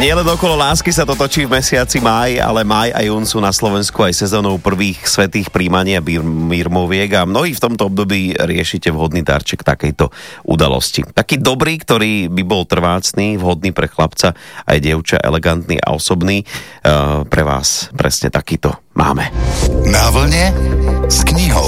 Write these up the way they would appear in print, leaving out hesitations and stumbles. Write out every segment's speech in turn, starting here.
Nielen okolo lásky sa to točí v mesiaci máj, ale máj a jún sú na Slovensku aj sezónou prvých svätých príjmaní a birmoviek a mnohí v tomto období riešite vhodný darček takejto udalosti. Taký dobrý, ktorý by bol trvácný, vhodný pre chlapca aj dievča, elegantný a osobný. Pre vás presne takýto máme. Na vlne s knihou.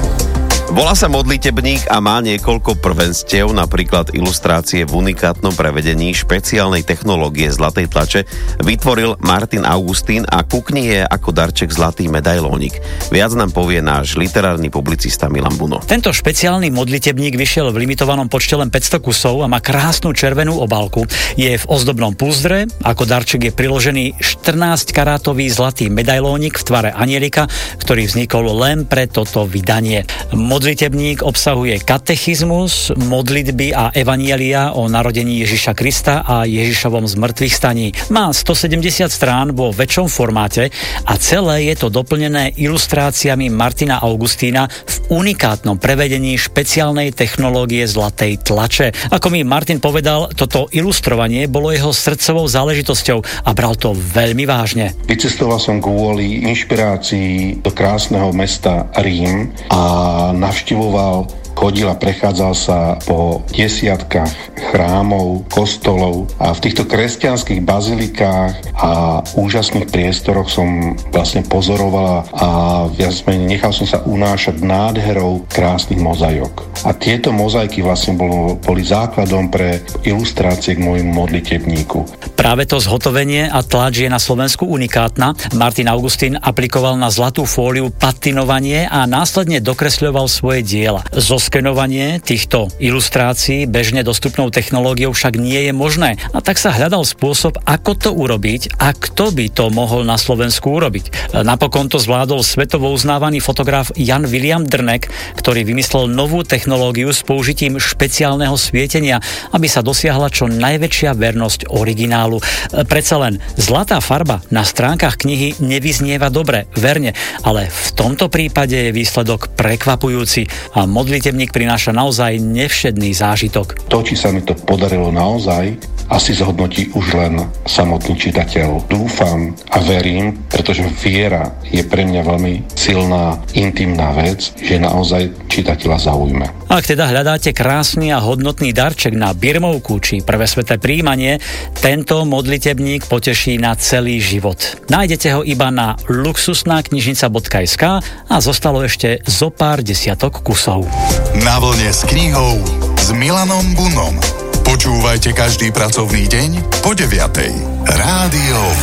Volá sa Modlitebník a má niekoľko prvenstiev, napríklad ilustrácie v unikátnom prevedení špeciálnej technológie zlatej tlače vytvoril Martin Augustín a ku knihe ako darček zlatý medailónik. Viac nám povie náš literárny publicista Milan Buno. Tento špeciálny modlitebník vyšiel v limitovanom počte len 500 kusov a má krásnu červenú obálku. Je v ozdobnom púzdre, ako darček je priložený 14-karátový zlatý medailónik v tvare anielika, ktorý vznikol len pre toto vydanie. Modlitebník obsahuje katechizmus, modlitby a evanjelia o narodení Ježiša Krista a Ježišovom zmrtvých staní. Má 170 strán vo väčšom formáte a celé je to doplnené ilustráciami Martina Augustína v unikátnom prevedení špeciálnej technológie zlatej tlače. Ako mi Martin povedal, toto ilustrovanie bolo jeho srdcovou záležitosťou a bral to veľmi vážne. Vycestoval som kvôli inšpirácii do krásneho mesta Rím a navštivoval, chodil a prechádzal sa po desiatkách chrámov, kostolov a v týchto kresťanských bazilikách a úžasných priestoroch som vlastne pozoroval a viac menej nechal som sa unášať nádherou krásnych mozaikov. A tieto mozaiky vlastne boli základom pre ilustrácie k môjmu modlitebníku. Práve to zhotovenie a tlač je na Slovensku unikátna. Martin Augustín aplikoval na zlatú fóliu patinovanie a následne dokresľoval svoje diela. Zoskenovanie týchto ilustrácií bežne dostupnou technológiou však nie je možné. A tak sa hľadal spôsob, ako to urobiť a kto by to mohol na Slovensku urobiť. Napokon to zvládol svetovo uznávaný fotograf Jan William Drnek, ktorý vymyslel novú technológiu s použitím špeciálneho svietenia, aby sa dosiahla čo najväčšia vernosť originálu. Predsa len zlatá farba na stránkach knihy nevyznieva dobre, verne, ale v tomto prípade je výsledok prekvapujúci a modlitebník prináša naozaj nevšedný zážitok. To, či sa mi to podarilo naozaj, asi zhodnotí už len samotný čitateľ. Dúfam a verím, pretože viera je pre mňa veľmi silná, intimná vec, že naozaj čitateľa zaujme. Ak teda hľadáte krásny a hodnotný darček na birmovku či prvé sveté príjmanie, tento modlitebník poteší na celý život. Nájdete ho iba na luxusnaknižnica.sk a zostalo ešte zo pár desiatok kusov. Na vlne s knihou s Milanom Bunom. Počúvajte každý pracovný deň po 9:00. Rádio